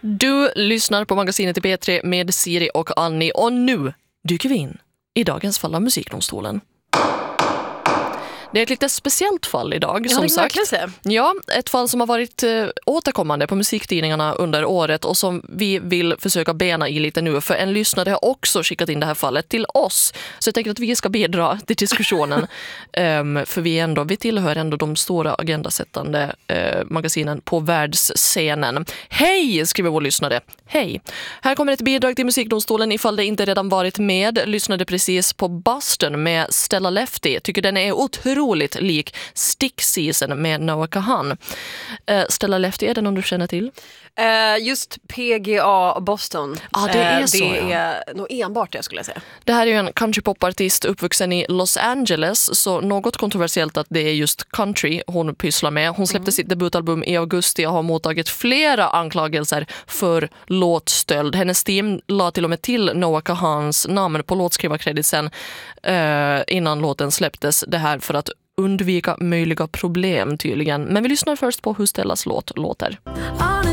Du lyssnar på magasinet i P3 med Siri och Annie och nu dyker vi in i dagens fall av Musikdomstolen. Det är ett lite speciellt fall idag, som sagt. Ja, ett fall som har varit återkommande på musiktidningarna under året och som vi vill försöka bena i lite nu. För en lyssnare har också skickat in det här fallet till oss. Så jag tänker att vi ska bidra till diskussionen. För vi tillhör ändå de stora agendasättande magasinen på världsscenen. Hej, skriver vår lyssnare. Hej. Här kommer ett bidrag till Musikdomstolen ifall det inte redan varit med. Lyssnade precis på Boston med Stella Lefty. Tycker den är otroligt lik Stick Season med Noah Kahan. Stella Lefty, är det någon du känner till? Just PGA Boston. Det är så. Det är nog enbart det, skulle jag säga. Det här är ju en countrypopartist uppvuxen i Los Angeles, så något kontroversiellt att det är just country hon pysslar med. Hon släppte sitt debutalbum i augusti och har mottagit flera anklagelser för låtstöld. Hennes team la till och med till Noah Kahans namn på låtskrivarkreditsen innan låten släpptes. Det här för att undvika möjliga problem tydligen. Men vi lyssnar först på hur Stellas låt låter.